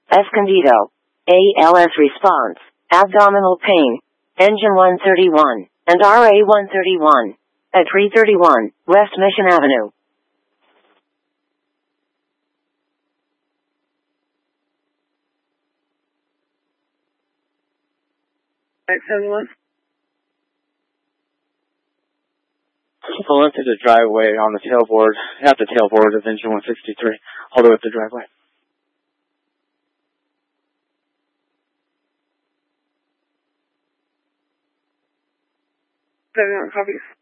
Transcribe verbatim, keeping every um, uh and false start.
Escondido. A L S response, abdominal pain, engine one thirty-one, and R A one thirty-one, at three thirty-one, West Mission Avenue. eight seven one. Pull into the driveway on the tailboard, at the tailboard of engine one sixty-three, all the way up the driveway. seven one, copy.